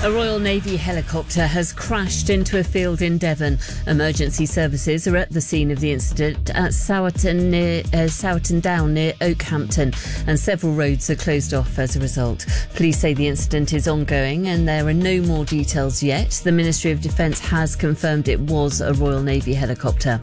A Royal Navy helicopter has crashed into a field in Devon. Emergency services are at the scene of the incident at Sowerton Down near Oakhampton, and several roads are closed off as a result. Police say the incident is ongoing and there are no more details yet. The Ministry of Defence has confirmed it was a Royal Navy helicopter.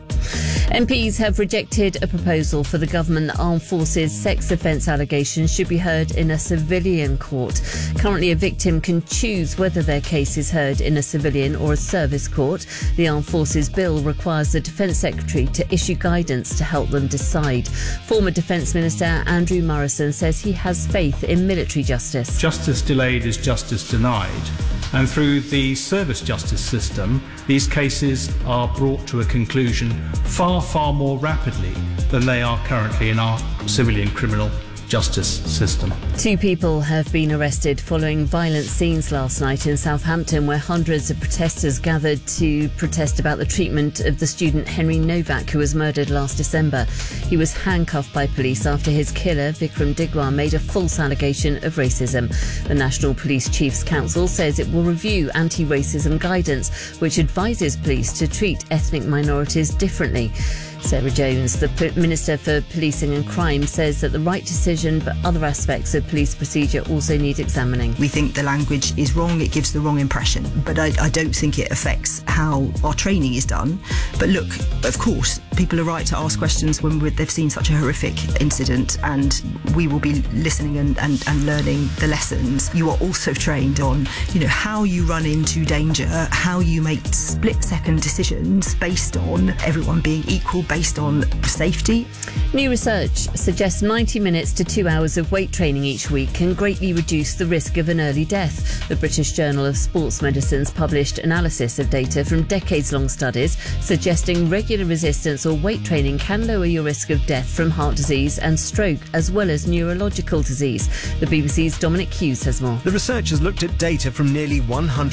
MPs have rejected a proposal for the government armed forces sex offence allegations should be heard in a civilian court. Currently, a victim can choose whether their case is heard in a civilian or a service court. The Armed Forces Bill requires the Defence Secretary to issue guidance to help them decide. Former Defence Minister Andrew Morrison says he has faith in military justice. Justice delayed is justice denied. And through the service justice system, these cases are brought to a conclusion far, far more rapidly than they are currently in our civilian criminal justice system. 2 people have been arrested following violent scenes last night in Southampton, where hundreds of protesters gathered to protest about the treatment of the student Henry Novak, who was murdered last December. He was handcuffed by police after his killer, Vikram Digwar, made a false allegation of racism. The National Police Chiefs Council says it will review anti-racism guidance, which advises police to treat ethnic minorities differently. Sarah Jones, the Minister for Policing and Crime, says that the right decision, but other aspects of police procedure also need examining. We think the language is wrong, it gives the wrong impression, but I don't think it affects how our training is done. But look, of course, people are right to ask questions when they've seen such a horrific incident, and we will be listening and learning the lessons. You are also trained on, how you run into danger, how you make split-second decisions based on everyone being equal, based on safety. New research suggests 90 minutes to 2 hours of weight training each week can greatly reduce the risk of an early death. The British Journal of Sports Medicine's published analysis of data from decades-long studies suggesting regular resistance or weight training can lower your risk of death from heart disease and stroke, as well as neurological disease. The BBC's Dominic Hughes has more. The researchers looked at data from nearly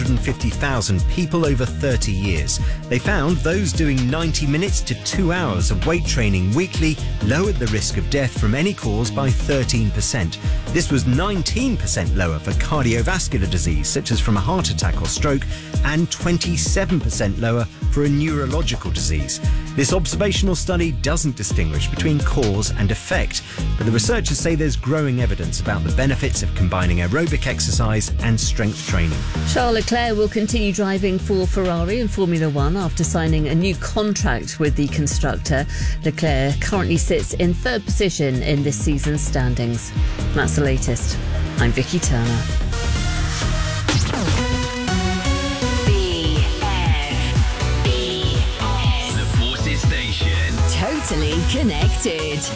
150,000 people over 30 years. They found those doing 90 minutes to 2 hours of weight training weekly lowered the risk of death from any cause by 13%. This was 19% lower for cardiovascular disease, such as from a heart attack or stroke, and 27% lower for a neurological disease. This observational study doesn't distinguish between cause and effect, but the researchers say there's growing evidence about the benefits of combining aerobic exercise and strength training. Charles Leclerc will continue driving for Ferrari in Formula One after signing a new contract with the constructor. Leclerc currently sits in 3rd position in this season's standings. That's the latest. I'm Vicky Turner. The Forces Station. Totally connected.